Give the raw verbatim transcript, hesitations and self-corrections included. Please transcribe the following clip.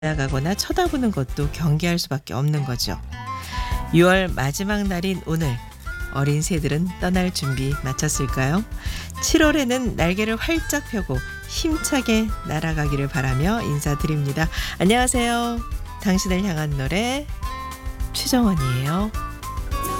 나가거나 쳐다보는 것도 경계할 수밖에 없는 거죠. 유월 마지막 날인 오늘 어린 새들은 떠날 준비 마쳤을까요? 칠월에는 날개를 활짝 펴고 힘차게 날아가기를 바라며 인사드립니다. 안녕하세요. 당신을 향한 노래 최정원이에요.